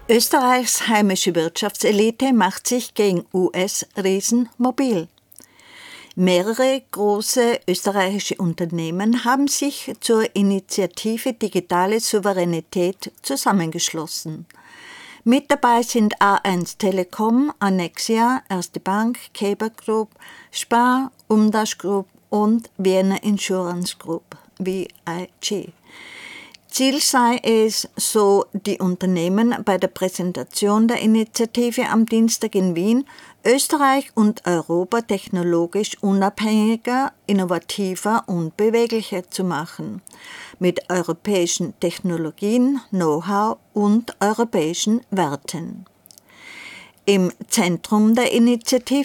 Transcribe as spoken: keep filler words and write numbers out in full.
Österreichs heimische Wirtschaftselite macht sich gegen U S-Riesen mobil. Mehrere große österreichische Unternehmen haben sich zur Initiative Digitale Souveränität zusammengeschlossen. Mit dabei sind A eins Telekom, Annexia, Erste Bank, Keber Group, Spar, Umdasch Group und Vienna Insurance Group, V I G. Ziel sei es, so die Unternehmen bei der Präsentation der Initiative am Dienstag in Wien, Österreich und Europa technologisch unabhängiger, innovativer und beweglicher zu machen, mit europäischen Technologien, Know-how und europäischen Werten. Im Zentrum der Initiative